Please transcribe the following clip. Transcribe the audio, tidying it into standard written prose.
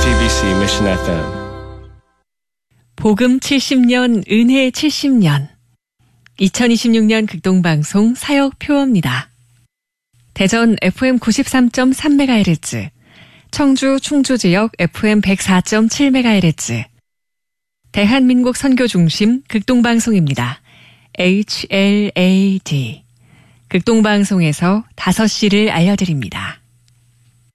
CBC Mission FM. 복음 70년, 은혜 70년. 2026년 극동방송 사역표어입니다. 대전 FM 93.3MHz, 청주 충주지역 FM 104.7MHz, 대한민국 선교중심 극동방송입니다. HLAD. 극동방송에서 5시를 알려드립니다.